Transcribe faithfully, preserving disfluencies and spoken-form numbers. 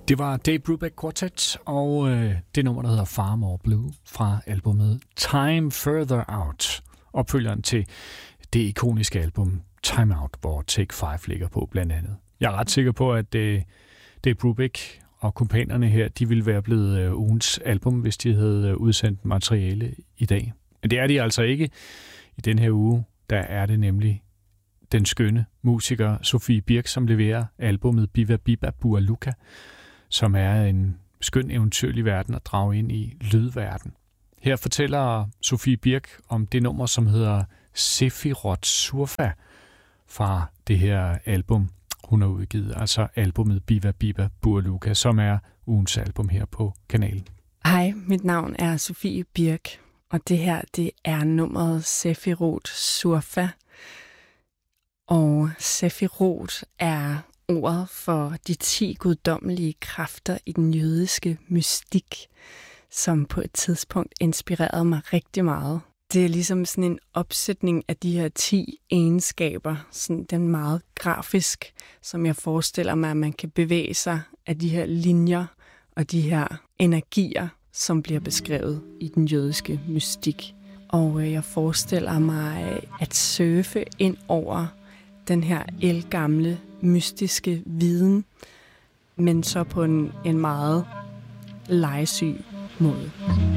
Det var Dave Brubeck Quartet, og øh, det nummer, der hedder Far More Blue fra albumet Time Further Out, opfølgeren til det ikoniske album Time Out, hvor Take Five ligger på blandt andet. Jeg er ret sikker på, at øh, Dave Brubeck og kumpanerne her, de ville være blevet øh, ugens album, hvis de havde øh, udsendt materiale i dag. Men det er de altså ikke. I den her uge, der er det nemlig den skønne musiker Sofie Birk, som leverer albumet Biva Biba Bua Luka, som er en skøn eventyrlig verden at drage ind i lydverden. Her fortæller Sofie Birk om det nummer, som hedder Sefirot Surfa fra det her album, hun har udgivet, altså albumet Biva Biba Bua Luka, som er ugens album her på kanalen. Hej, mit navn er Sofie Birk, og det her, det er nummeret Sefirot Surfa. Og Sefirot er ordet for de ti guddommelige kræfter i den jødiske mystik, som på et tidspunkt inspirerede mig rigtig meget. Det er ligesom sådan en opsætning af de her ti egenskaber, sådan den meget grafisk, som jeg forestiller mig, at man kan bevæge sig af de her linjer og de her energier, som bliver beskrevet i den jødiske mystik. Og jeg forestiller mig at surfe ind over den her ældgamle, mystiske viden, men så på en, en meget legesyg måde.